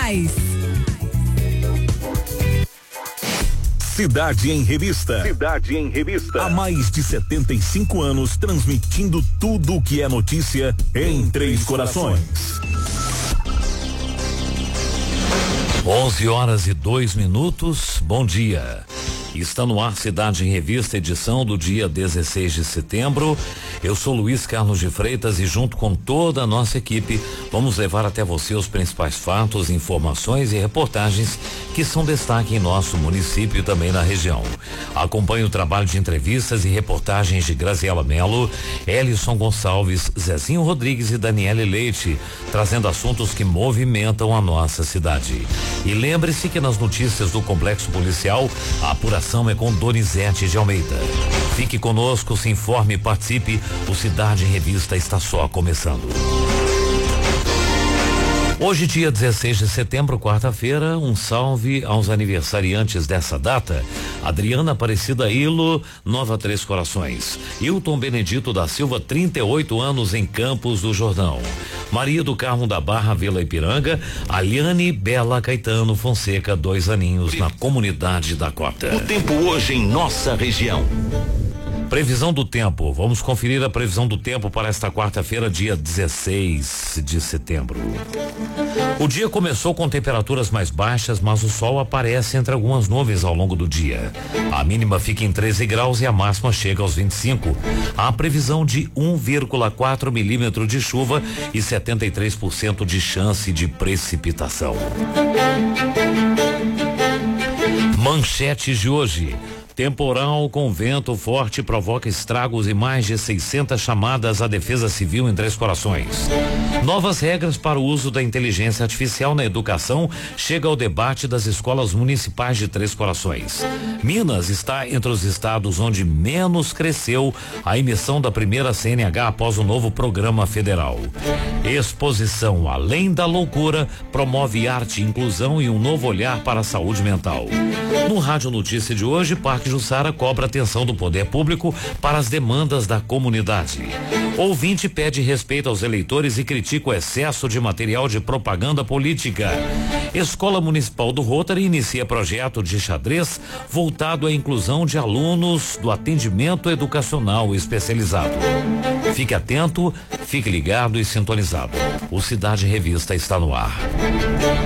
mais. Cidade em Revista. Cidade em Revista. Há mais de 75 anos transmitindo tudo o que é notícia em Três Corações. 11h02. Bom dia. Está no ar Cidade em Revista, edição do dia 16 de setembro. Eu sou Luiz Carlos de Freitas e junto com toda a nossa equipe vamos levar até você os principais fatos, informações e reportagens que são destaque em nosso município e também na região. Acompanhe o trabalho de entrevistas e reportagens de Graziela Melo, Elison Gonçalves, Zezinho Rodrigues e Daniele Leite, trazendo assuntos que movimentam a nossa cidade. E lembre-se que nas notícias do Complexo Policial, a apuração é com Donizete de Almeida. Fique conosco, se informe e participe. O Cidade em Revista está só começando. Hoje, dia 16 de setembro, quarta-feira, um salve aos aniversariantes dessa data. Adriana Aparecida Ilo, Nova Três Corações. Hilton Benedito da Silva, 38 anos em Campos do Jordão. Maria do Carmo da Barra, Vila Ipiranga. Aliane Bela Caetano Fonseca, 2 aninhos na comunidade da Cota. O tempo hoje em nossa região. Previsão do tempo. Vamos conferir a previsão do tempo para esta quarta-feira, dia 16 de setembro. O dia começou com temperaturas mais baixas, mas o sol aparece entre algumas nuvens ao longo do dia. A mínima fica em 13 graus e a máxima chega aos 25. Há previsão de 1,4 milímetro de chuva e 73% de chance de precipitação. Manchetes de hoje. Temporal com vento forte provoca estragos e mais de 600 chamadas à Defesa Civil em Três Corações. Novas regras para o uso da inteligência artificial na educação chega ao debate das escolas municipais de Três Corações. Minas está entre os estados onde menos cresceu a emissão da primeira CNH após o novo programa federal. Exposição Além da Loucura promove arte, inclusão e um novo olhar para a saúde mental. No Rádio Notícia de hoje, Parque Jussara cobra atenção do poder público para as demandas da comunidade. Ouvinte pede respeito aos eleitores e critica o excesso de material de propaganda política. Escola Municipal do Rotary inicia projeto de xadrez voltado à inclusão de alunos do atendimento educacional especializado. Fique atento, fique ligado e sintonizado. O Cidade Revista está no ar.